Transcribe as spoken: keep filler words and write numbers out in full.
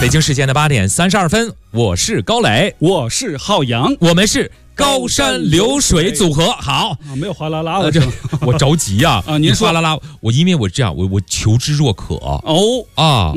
北京时间的八点三十二分，我是高磊， 我是浩洋， 我们是高山流水组合。好， 啊、没有哗啦啦的声、 呃、我着急呀、啊！ 啊，您说哗啦啦，我因为我这样，我我求知若渴哦啊。